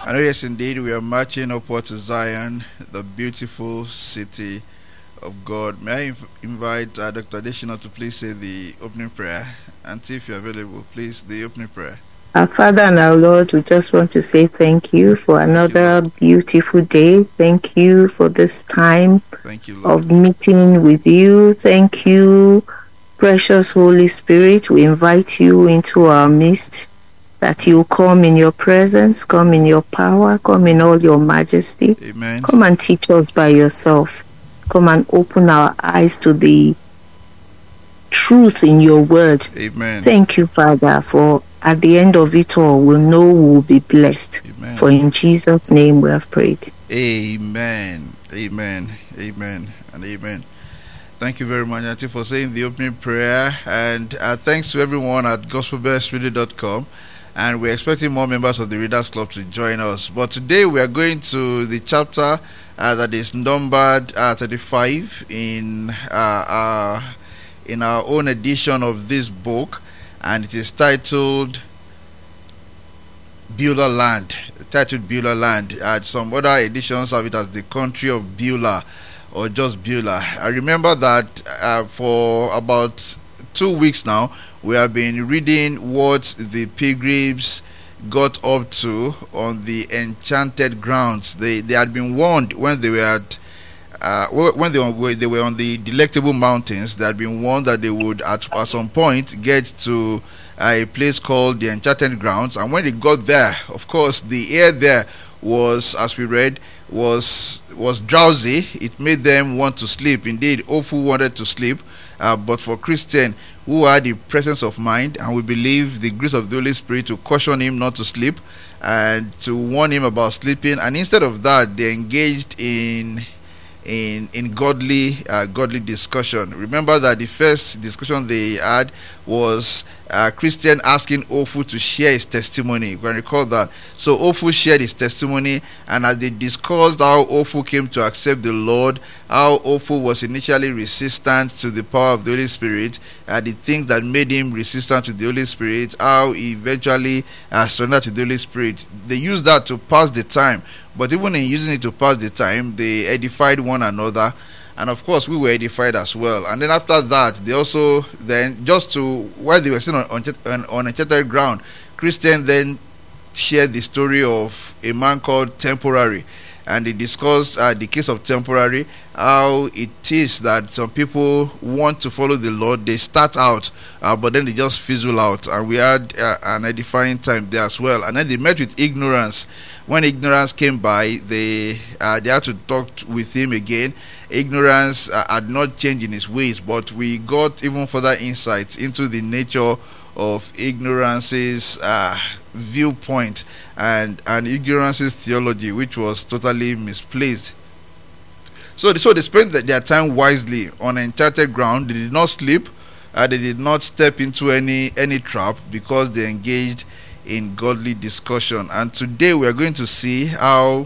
And yes, indeed, we are marching upward to Zion, the beautiful city of God. May I invite Dr. Adeshina to please say the opening prayer? And if you're available, please, the opening prayer. Our Father and our Lord, we just want to say thank you for Thank you, another Lord. beautiful day. Thank you for this time Thank you, Lord. of meeting with you. Thank you, precious Holy Spirit. We invite you into our midst, that you come in your presence, come in your power, come in all your majesty. Amen. Come and teach us by yourself. Come and open our eyes to the truth in your word. Amen. Thank you, Father, for at the end of it all, we'll know we'll be blessed. Amen. For in Jesus' name we have prayed. Amen. Amen. Amen. And amen. Thank you very much, Auntie, for saying the opening prayer. And thanks to everyone at gospelbellsradio.com. And we're expecting more members of the Readers Club to join us. But today we are going to the chapter that is numbered 35 in our own edition of this book, and it is titled Beulah Land. Beulah Land. Some other editions have it as the country of Beulah, or just Beulah. I remember that for about 2 weeks now, we have been reading what the pilgrims got up to on the enchanted grounds. They had been warned when they were at when they were on the Delectable Mountains. They had been warned that they would at some point get to a place called the Enchanted Grounds, and when they got there, of course, the air there was, as we read, was drowsy. It made them want to sleep. Indeed, Ofu wanted to sleep, but for Christian who had the presence of mind, and we believe the grace of the Holy Spirit to caution him not to sleep and to warn him about sleeping, and instead of that, they engaged in godly discussion. Remember that the first discussion they had was Christian asking Ofu to share his testimony. You can recall that. So Ofu shared his testimony, and as they discussed how Ofu came to accept the Lord, how Ofu was initially resistant to the power of the Holy Spirit, the things that made him resistant to the Holy Spirit, how he eventually surrendered to the Holy Spirit. They used that to pass the time. But even in using it to pass the time, they edified one another, and of course we were edified as well. And then after that, they also then, just to, while they were still on enchanted ground, Christian then shared the story of a man called Temporary, and they discussed the case of Temporary, how it is that some people want to follow the Lord. They start out, but then they just fizzle out, and we had an edifying time there as well. And then they met with Ignorance. When Ignorance came by, they had to talk with him again. Ignorance had not changed in his ways, but we got even further insights into the nature of Ignorance's viewpoint and Ignorance's theology, which was totally misplaced. So they spent their time wisely on enchanted ground. They did not sleep. They did not step into any trap, because they engaged in godly discussion. And today we are going to see how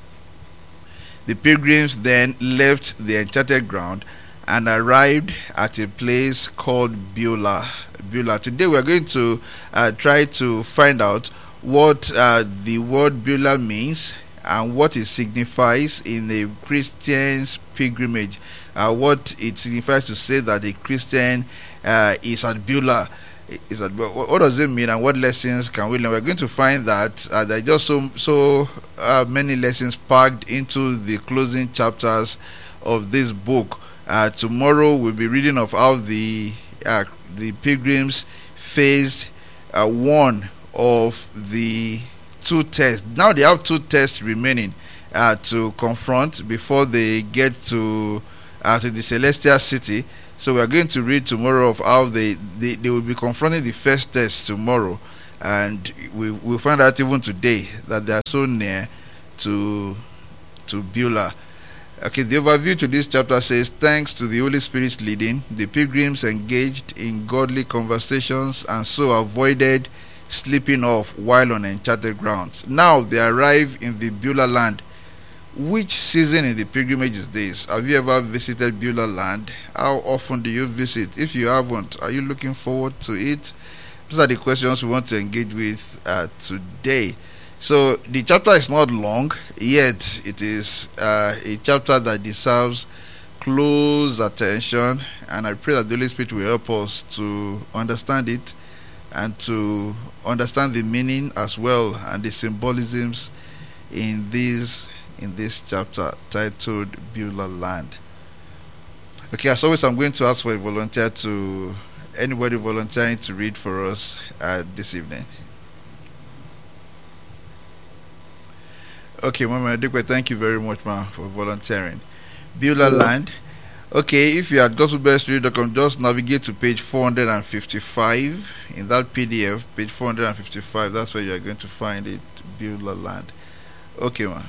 the pilgrims then left the enchanted ground and arrived at a place called Beulah. Today we are going to try to find out what the word Beulah means and what it signifies in a Christian's pilgrimage. What it signifies to say that a Christian is at Beulah. What does it mean, and what lessons can we learn? We're going to find that there are just so many lessons packed into the closing chapters of this book. Tomorrow we'll be reading of how the pilgrims faced one of the two tests. Now they have two tests remaining to confront before they get to the celestial city. So we are going to read tomorrow of how they will be confronting the first test tomorrow, and we'll find out even today that they are so near to Beulah. Okay, the overview to this chapter says, thanks to the Holy Spirit's leading, the pilgrims engaged in godly conversations and so avoided sleeping off while on enchanted grounds. Now they arrive in the Beulah land. Which season in the pilgrimage is this? Have you ever visited Beulah land? How often do you visit? If you haven't, are you looking forward to it? Those are the questions we want to engage with today. So the chapter is not long, yet it is a chapter that deserves close attention, and I pray that the Holy Spirit will help us to understand it and to understand the meaning as well and the symbolisms in this chapter titled Beulah Land. Okay, as always, I'm going to ask for a volunteer to anybody volunteering to read for us this evening. Okay, Mama Adekwe, thank you very much, ma, for volunteering. Beulah Yes. Land. Okay, if you're at gospelbeststudio.com, just navigate to page 455 in that PDF, page 455. That's where you're going to find it, Beulah Land. Okay, ma.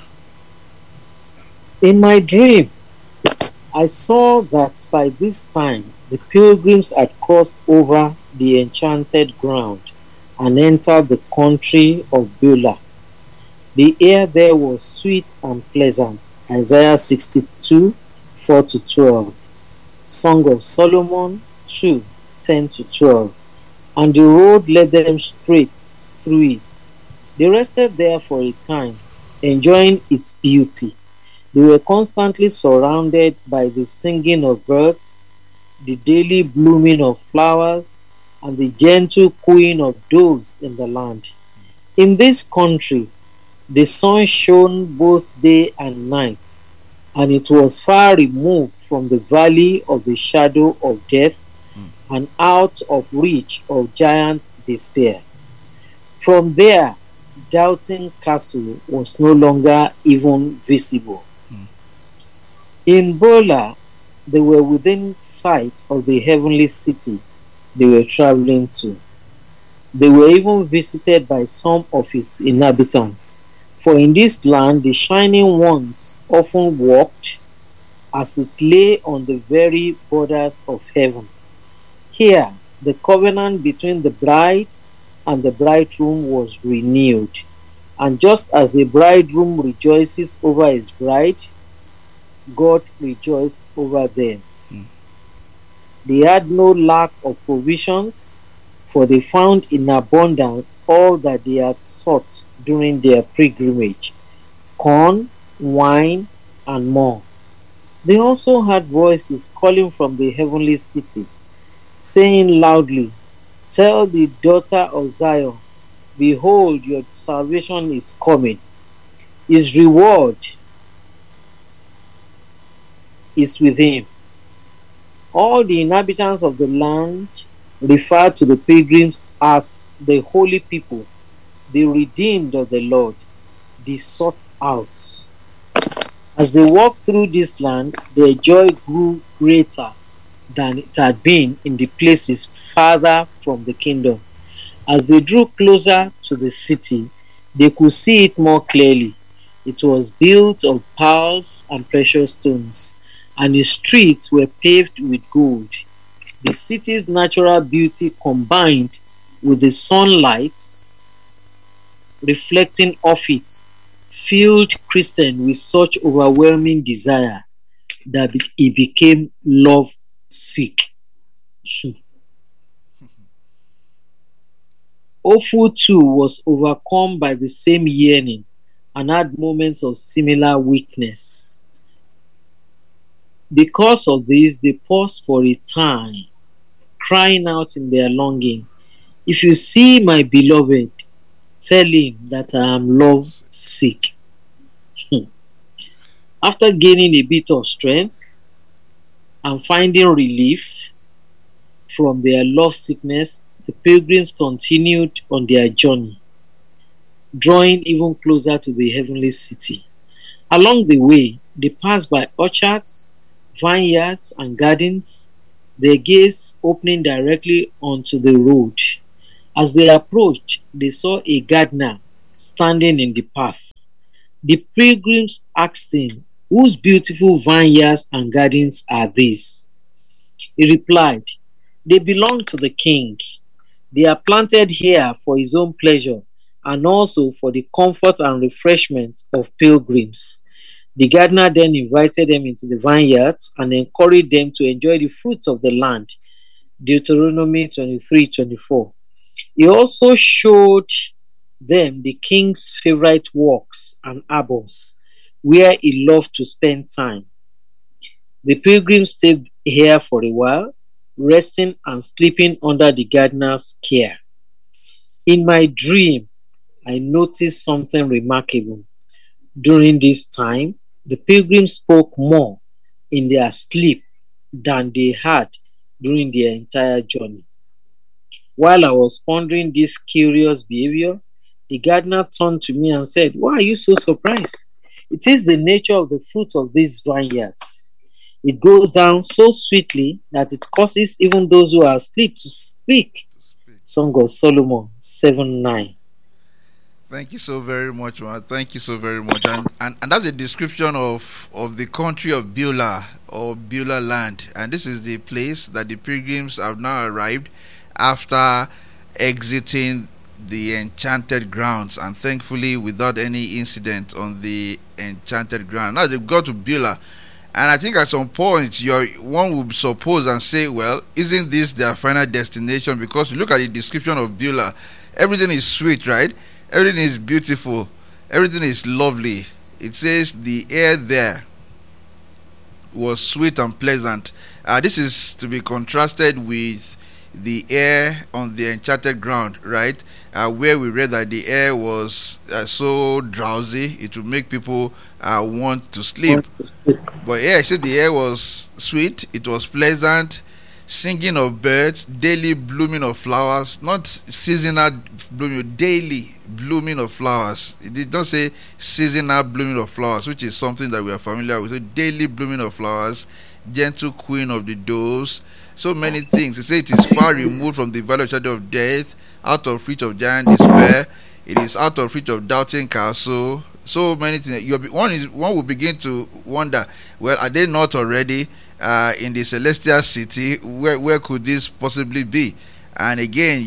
In my dream, I saw that by this time the pilgrims had crossed over the enchanted ground and entered the country of Beulah. The air there was sweet and pleasant. Isaiah 62 4 to 12. Song of Solomon 2 10 to 12. And the road led them straight through it. They rested there for a time, enjoying its beauty. They were constantly surrounded by the singing of birds, the daily blooming of flowers, and the gentle cooing of doves in the land. In this country, the sun shone both day and night, and it was far removed from the valley of the shadow of death and out of reach of giant despair. From there, Doubting Castle was no longer even visible. In Bola, they were within sight of the heavenly city they were traveling to. They were even visited by some of its inhabitants, for in this land the Shining Ones often walked as it lay on the very borders of heaven. Here, the covenant between the bride and the bridegroom was renewed, and just as a bridegroom rejoices over his bride, God rejoiced over them. Mm. They had no lack of provisions, for they found in abundance all that they had sought during their pilgrimage: corn, wine, and more. They also had voices calling from the heavenly city, saying loudly, "Tell the daughter of Zion, behold, your salvation is coming. His reward is with him." All the inhabitants of the land referred to the pilgrims as the holy people, the redeemed of the Lord, the sought out. As they walked through this land, their joy grew greater than it had been in the places farther from the kingdom. As they drew closer to the city, they could see it more clearly. It was built of pearls and precious stones, and the streets were paved with gold. The city's natural beauty combined with the sunlight reflecting off it filled Christian with such overwhelming desire that he became love sick. Ofu too was overcome by the same yearning and had moments of similar weakness. Because of this, they paused for a time, crying out in their longing, "If you see my beloved, tell him that I am love sick." After gaining a bit of strength and finding relief from their love sickness, the pilgrims continued on their journey, drawing even closer to the heavenly city. Along the way, they passed by orchards, vineyards, and gardens, their gates opening directly onto the road. As they approached, they saw a gardener standing in the path. The pilgrims asked him, "Whose beautiful vineyards and gardens are these?" He replied, "They belong to the king. They are planted here for his own pleasure and also for the comfort and refreshment of pilgrims." The gardener then invited them into the vineyards and encouraged them to enjoy the fruits of the land. Deuteronomy 23:24. He also showed them the king's favorite walks and arbors, where he loved to spend time. The pilgrims stayed here for a while, resting and sleeping under the gardener's care. In my dream, I noticed something remarkable. During this time, the pilgrims spoke more in their sleep than they had during their entire journey. While I was pondering this curious behavior, the gardener turned to me and said, "Why are you so surprised? It is the nature of the fruit of these vineyards. It goes down so sweetly that it causes even those who are asleep to speak." To speak. Song of Solomon 7:9. Thank you so very much, man. Thank you so very much. And that's a description of the country of Beulah or Beulah land. And this is the place that the pilgrims have now arrived after exiting the enchanted grounds, and thankfully without any incident on the enchanted ground. Now they've got to Beulah. And I think at some point, one would suppose and say, well, isn't this their final destination? Because you look at the description of Beulah, everything is sweet, right? Everything is beautiful. Everything is lovely. It says the air there was sweet and pleasant. This is to be contrasted with the air on the enchanted ground, right? Where we read that the air was so drowsy, it would make people want to sleep. But yeah, I said the air was sweet, it was pleasant, singing of birds, daily blooming of flowers, not seasonal blooming, daily blooming of flowers. It did not say seasonal blooming of flowers, which is something that we are familiar with. So daily blooming of flowers, gentle queen of the doves, so many things. It says it is far removed from the valley of shadow of death, out of reach of giant despair. It is out of reach of doubting castle. So many things. One will begin to wonder, well, are they not already in the celestial city? Where could this possibly be? And again,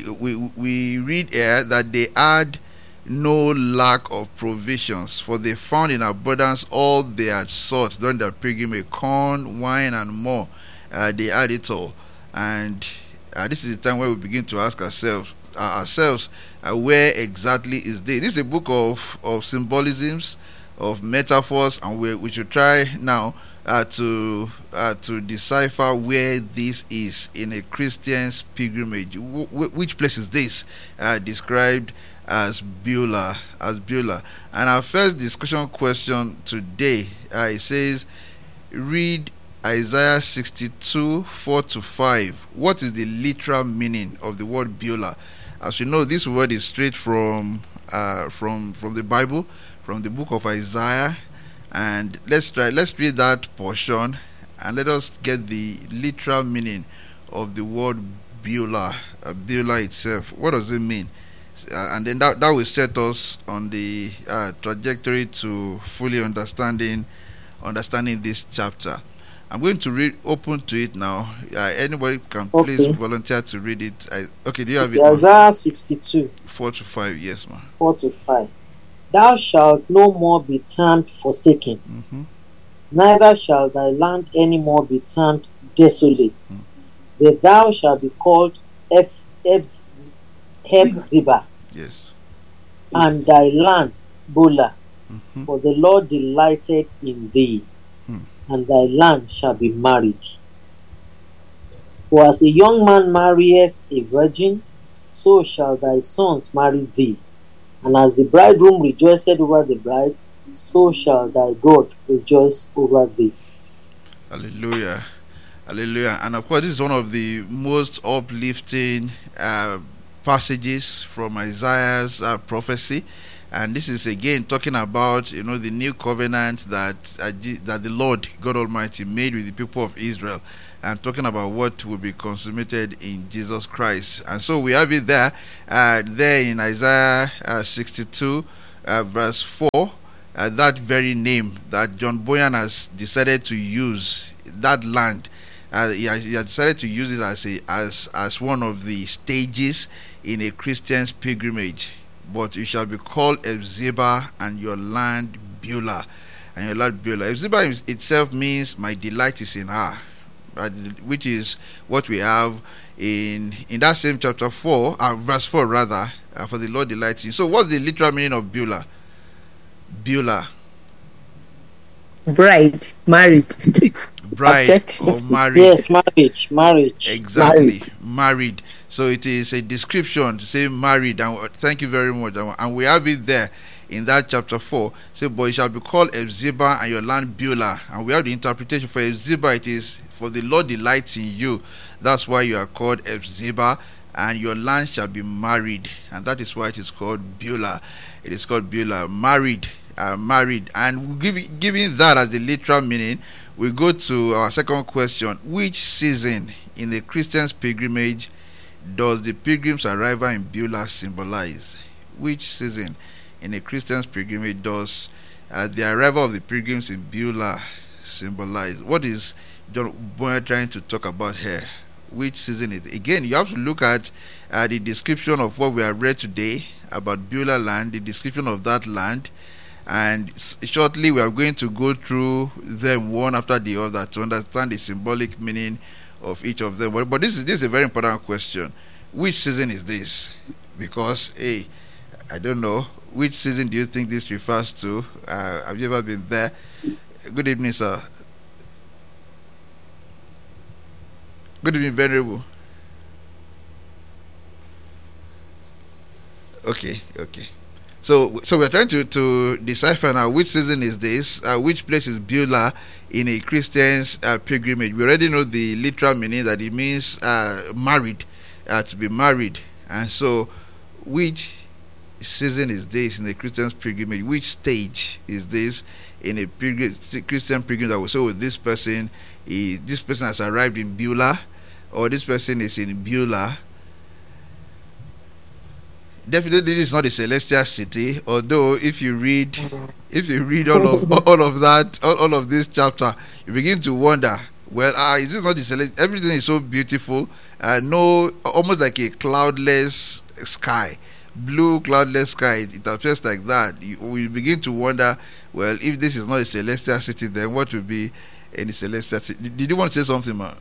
we read here that they had no lack of provisions, for they found in abundance all they had sought during their pilgrimage, corn, wine, and more. They had it all. And this is the time where we begin to ask ourselves, where exactly is this? This is a book of symbolisms, of metaphors, and we should try now to decipher where this is in a Christian's pilgrimage. Which place is this described as Beulah? And our first discussion question today, it says, read Isaiah 62 4-5. What is the literal meaning of the word Beulah? As you know, this word is straight from the Bible, from the book of Isaiah. And let's read that portion and let us get the literal meaning of the word Beulah, Beulah itself. What does it mean? And then that will set us on the trajectory to fully understanding this chapter. I'm going to open to it now. Anybody can please volunteer to read it. Do you have it? Isaiah 62 4-5. Yes, ma'am. 4-5. Thou shalt no more be termed forsaken, neither shall thy land any more be termed desolate, but thou shalt be called Hephzibah, yes, and thy land Beulah, for the Lord delighted in thee, and thy land shall be married. For as a young man marrieth a virgin, so shall thy sons marry thee. And as the bridegroom rejoiced over the bride, so shall thy God rejoice over thee. Hallelujah. Hallelujah. And of course, this is one of the most uplifting passages from Isaiah's prophecy. And this is again talking about, the new covenant that the Lord God Almighty made with the people of Israel, and talking about what will be consummated in Jesus Christ. And so we have it there in Isaiah 62 verse 4, that very name that John Boyan has decided to use, that land. He has decided to use it as one of the stages in a Christian's pilgrimage. But you shall be called Hephzibah, and your land Beulah. And your land Beulah. Hephzibah itself means my delight is in her, which is what we have in that same chapter 4, verse 4 rather, for the Lord delights in. So what's the literal meaning of Beulah? Beulah. Bride, married. Bride Objection. or married. Yes, marriage. Exactly, married. So it is a description to say married, and thank you very much. And we have it there in that chapter 4. Say, but it shall be called Hephzibah, and your land Beulah. And we have the interpretation for Hephzibah. It is for the Lord delights in you. That's why you are called Hephzibah, and your land shall be married, and that is why it is called Beulah. It is called Beulah, married, married. And giving that as the literal meaning, we go to our second question. Which season in the Christian's pilgrimage does the pilgrim's arrival in Beulah symbolize? Which season in a Christian's pilgrimage does the arrival of the pilgrims in Beulah symbolize? What is John Boyer trying to talk about here? Which season is it? Again, you have to look at the description of what we have read today about Beulah land, the description of that land, and shortly we are going to go through them one after the other to understand the symbolic meaning of each of them. But this is a very important question. Which season is this? Because I don't know. Which season do you think this refers to? Have you ever been there? Good evening, sir. Good evening, Venerable. Okay. So we're trying to decipher now which season is this, which place is Beulah in a Christian's pilgrimage. We already know the literal meaning, that it means married, to be married. And so, which season is this in a Christian's pilgrimage? Which stage is this in a Christian pilgrimage that will say, oh, this person has arrived in Beulah, or this person is in Beulah? Definitely, this is not a celestial city. Although, if you read all of this chapter, you begin to wonder. Well, is this not the celestial? Everything is so beautiful. No, almost like a cloudless sky, blue cloudless sky. It appears like that. You begin to wonder. Well, if this is not a celestial city, then what will be any celestial city? Did you want to say something, ma?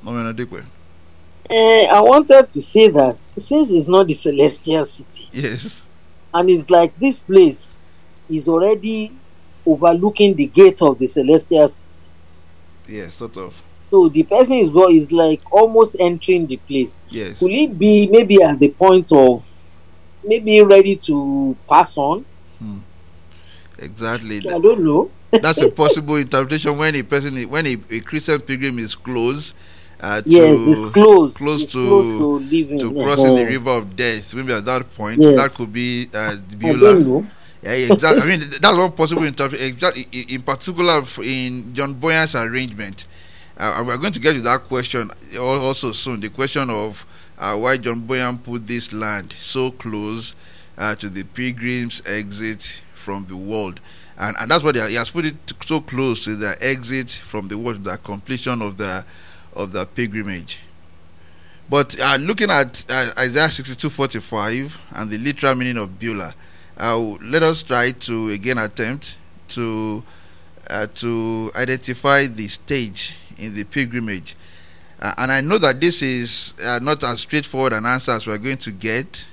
I wanted to say that since it's not the celestial city, yes, and it's like this place is already overlooking the gate of the celestial city. Yes, sort of. So the person is like almost entering the place. Yes. Could it be maybe at the point of maybe ready to pass on? Exactly. I don't know. That's a possible interpretation when a Christian pilgrim is close. Yes, it's close to living, to crossing the river of death. Maybe at that point, yes. that could be Beulah. I don't know. Yeah, exactly. I mean, that's one possible interpretation. Exactly, in particular, in John Boyan's arrangement, and we're going to get to that question also soon. The question of why John Boyan put this land so close to the pilgrims' exit from the world, and that's what he has put it so close to the exit from the world, the completion of the pilgrimage. But looking at Isaiah 62:45 and the literal meaning of Beulah, let us try to again attempt to identify the stage in the pilgrimage. And I know that this is not as straightforward an answer as we're going to get,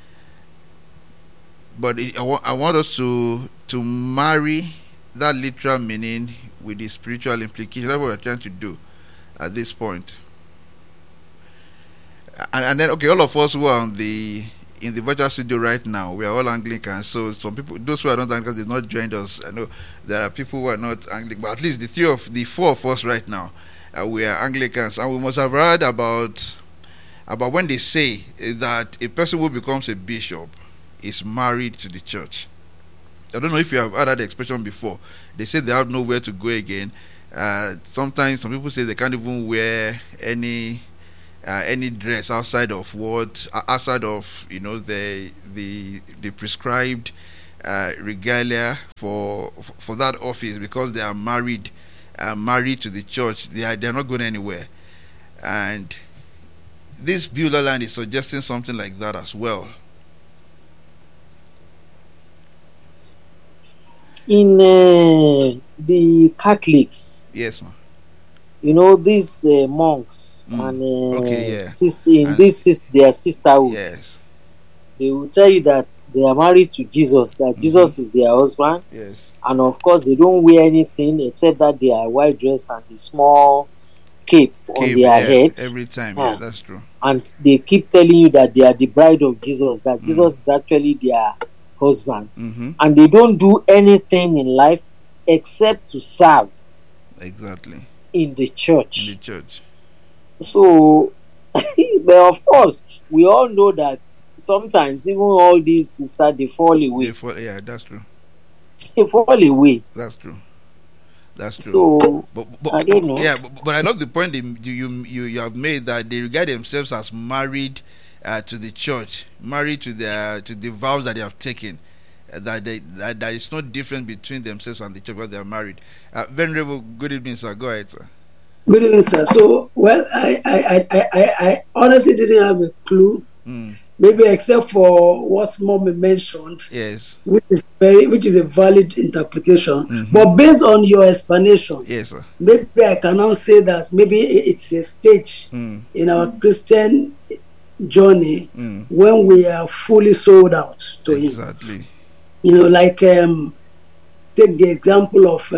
but I want us to marry that literal meaning with the spiritual implication. That's what we're trying to do at this point. And then, okay, all of us who are in the virtual studio right now, we are all Anglicans. So some people, those who are not Anglicans, they've not joined us. I know there are people who are not Anglican, but at least the four of us right now, we are Anglicans, and we must have heard about when they say that a person who becomes a bishop is married to the church. I don't know if you have heard that expression before. They say they have nowhere to go again. Sometimes some people say they can't even wear any dress outside of the prescribed regalia for that office, because they are married to the church. They are not going anywhere. And this Beulah land is suggesting something like that as well. In the Catholics, yes, ma'am. You know, these monks and okay, yeah. their sisterhood. Yes. they will tell you that they are married to Jesus, that Jesus is their husband. Yes. And of course, they don't wear anything except that they are white dress and a small cape on their head. Every time. Yeah, that's true. And they keep telling you that they are the bride of Jesus, that Jesus is actually their husbands. And they don't do anything in life except to serve. Exactly. In the church. In the church. So, but of course, we all know that sometimes even all these sisters, they fall away. Yeah, that's true. They fall away. That's true. That's true. So, but I don't know. Yeah, but I love the point you have made, that they regard themselves as married to the church, married to the vows that they have taken. That it's not different between themselves and the church because they are married. Venerable, good evening, sir. Go ahead, sir. Good evening, sir. So, well, I honestly didn't have a clue. Maybe except for what Mommy mentioned. Yes. Which is a valid interpretation. But based on your explanation, yes, sir, maybe I can now say that maybe it's a stage in our Christian journey when we are fully sold out to Him. Exactly. You know, like take the example of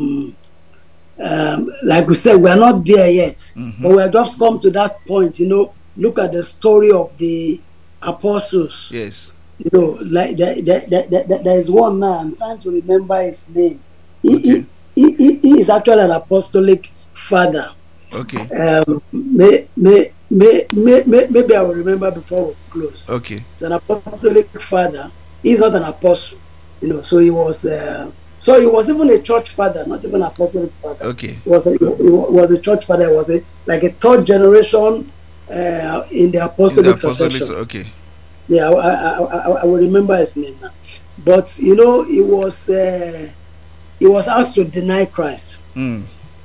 like we said, we are not there yet, but we have just come to that point. You know, look at the story of the apostles. Yes. You know, like there is one now. I'm trying to remember his name. He is actually an apostolic father. Okay. Maybe I will remember before we close. Okay. It's an apostolic father. He's not an apostle, you know. So he was. So he was even a church father, not even an apostolic father. Okay. He was a church father. He was like a third generation in the apostolic succession. Okay. Yeah, I will remember his name now. But you know, he was asked to deny Christ. Okay.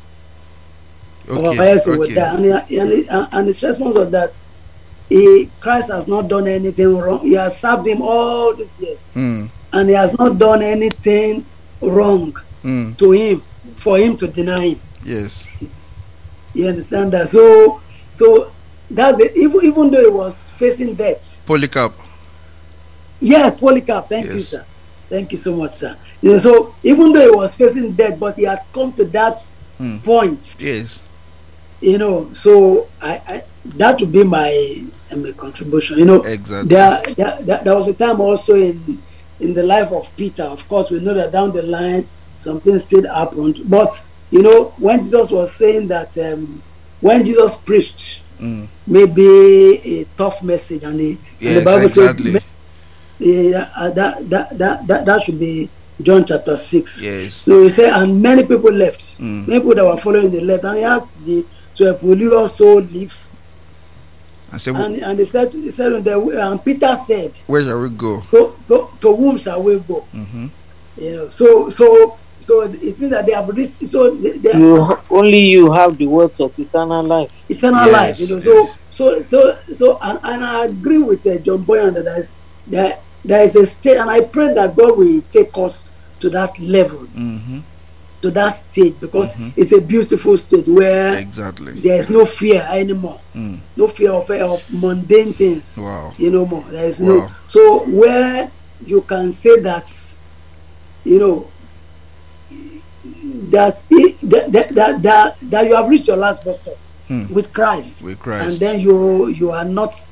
And his response was that Christ has not done anything wrong. He has served him all these years, and he has not done anything wrong to him for him to deny him. Yes. You understand that? So that's it. Even though he was facing death. Polycarp. Yes, Polycarp. Thank you, sir. Thank you so much, sir. You know, so even though he was facing death, but he had come to that point. Yes. You know, so I that would be my contribution. You know, exactly. There was a time also in the life of Peter. Of course, we know that down the line something still happened. But you know, when Jesus was saying that, when Jesus preached maybe a tough message, and the Bible said, that should be John chapter 6. Yes. So he said, and many people left. Many people that were following the left, and he had the 12, will you also leave? And he said, and Peter said, where shall we go? To whom shall we go? You know, so it means that they have reached. So only you have the words of eternal life. Eternal life, you know. So, and I agree with John Boyan that there is a state, and I pray that God will take us to that level, to that state, because it's a beautiful state where there is no fear anymore, no fear of mundane things. Wow. You know, more. There is no. So where you can say that, you know, that you have reached your last bus stop with Christ. And then you are not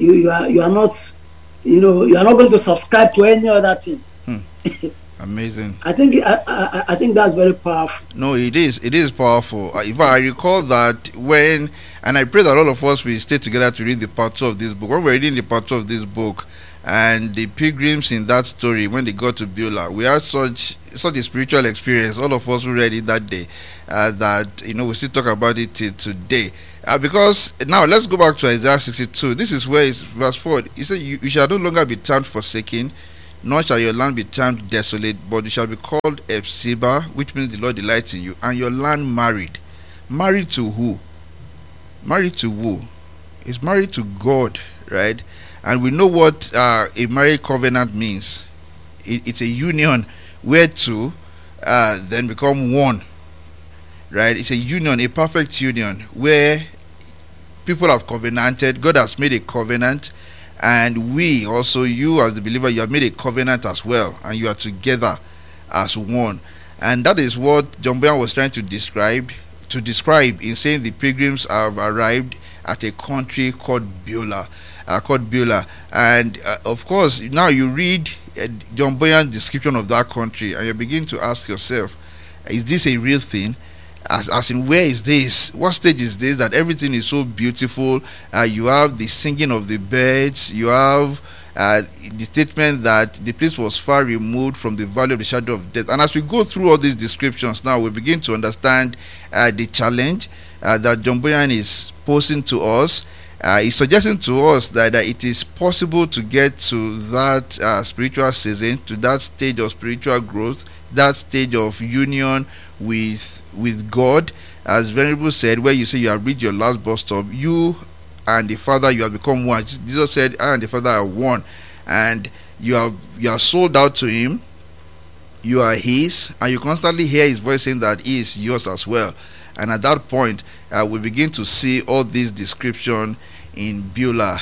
going to subscribe to any other thing. Amazing. I think that's very powerful. No, it is powerful. If I recall that and I pray that all of us will stay together to read the part 2 of this book. When we're reading the part 2 of this book, and the pilgrims in that story, when they got to Beulah, we had such a spiritual experience. All of us who read it that day, that we still talk about it till today. Because now let's go back to Isaiah 62. This is where it's verse 4. He said, "You shall no longer be termed forsaken, nor shall your land be termed desolate, but you shall be called Ephzibah, which means the Lord delights in you, and your land married." Married to who? Married to who? It's married to God, right? And we know what a marriage covenant means. It's a union where two then become one, right? It's a union, a perfect union, where people have covenanted. God has made a covenant, and we also, you as the believer, you have made a covenant as well, and you are together as one. And that is what John Bunyan was trying to describe in saying the pilgrims have arrived at a country called Beulah. And of course, now you read John Bunyan's description of that country, and you begin to ask yourself, is this a real thing? As in, where is this? What stage is this that everything is so beautiful? You have the singing of the birds. You have the statement that the place was far removed from the valley of the shadow of death. And as we go through all these descriptions now, we begin to understand the challenge that John Bunyan is posing to us. He's suggesting to us that it is possible to get to that spiritual season, to that stage of spiritual growth, that stage of union with God, as Venerable said, where you say you have reached your last bus stop, you and the Father, you have become one. Jesus said, I and the Father are one, and you are sold out to Him. You are His, and you constantly hear His voice saying that He is yours as well. And at that point, we begin to see all these description in Beulah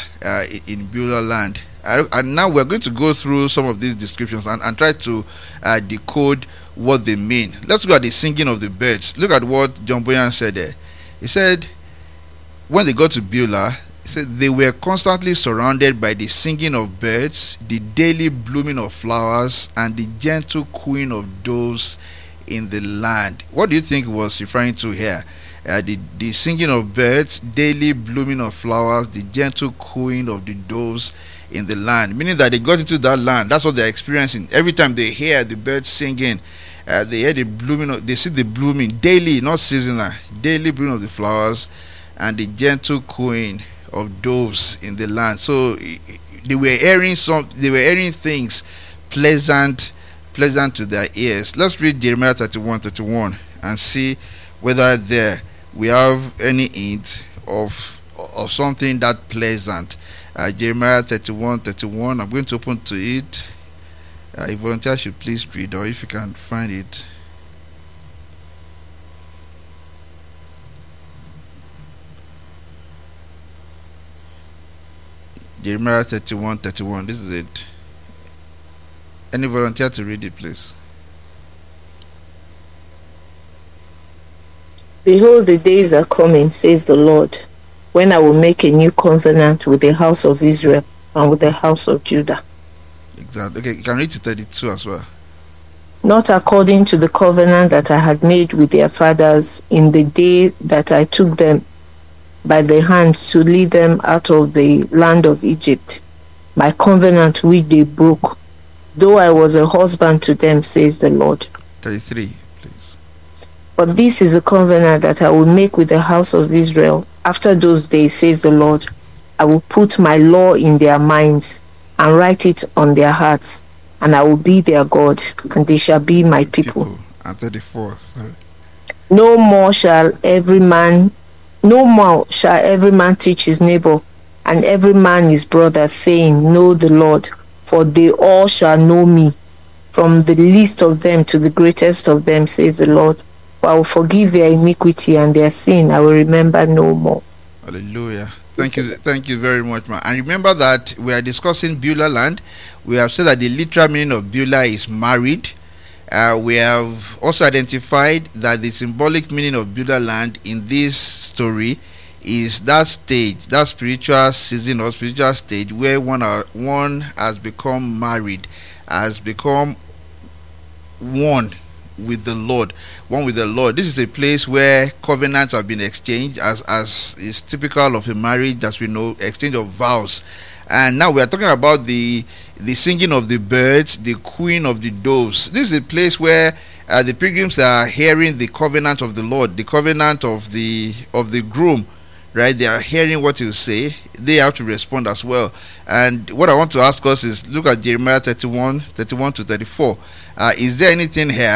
land. And now we're going to go through some of these descriptions and try to decode what they mean. Let's look at the singing of the birds. Look at what John Bunyan said there. He said, when they got to Beulah, he said they were constantly surrounded by the singing of birds, the daily blooming of flowers, and the gentle cooing of doves in the land. What do you think he was referring to here? The singing of birds, daily blooming of flowers, the gentle cooing of the doves in the land, meaning that they got into that land. That's what they're experiencing. Every time they hear the birds singing, they hear the blooming, they see the blooming daily, not seasonal, daily blooming of the flowers and the gentle cooing of doves in the land. So they were hearing things pleasant to their ears. Let's read Jeremiah 31:31 and see whether there we have any hint of something that pleasant. Jeremiah 31:31. I'm going to open to it. A volunteer should please read, or if you can find it. Jeremiah 31:31. This is it. Any volunteer to read it, please? Behold, the days are coming, says the Lord, when I will make a new covenant with the house of Israel and with the house of Judah. Exactly. Okay, you can read to 32 as well. Not according to the covenant that I had made with their fathers in the day that I took them by the hands to lead them out of the land of Egypt, my covenant which they broke, though I was a husband to them, says the Lord. 33, please. But this is the covenant that I will make with the house of Israel after those days, says the Lord. I will put my law in their minds and write it on their hearts, and I will be their God, and they shall be my people. And 34, sorry. No more shall every man teach his neighbor, and every man his brother, saying, Know the Lord, for they all shall know me, from the least of them to the greatest of them, says the Lord. For I will forgive their iniquity, and their sin I will remember no more. Hallelujah. Thank you very much, man. And remember that we are discussing Beulah land. We have said that the literal meaning of Beulah is married. We have also identified that the symbolic meaning of Beulah land in this story is that stage, that spiritual season or spiritual stage where one has become married, has become one with the Lord. This is a place where covenants have been exchanged, as is typical of a marriage, as we know, exchange of vows. And now we are talking about the singing of the birds, the cooing of the doves. This is a place where the pilgrims are hearing the covenant of the Lord, the covenant of the groom, right? They are hearing what He will say. They have to respond as well. And what I want to ask us is, look at Jeremiah 31 to 34. Is there anything here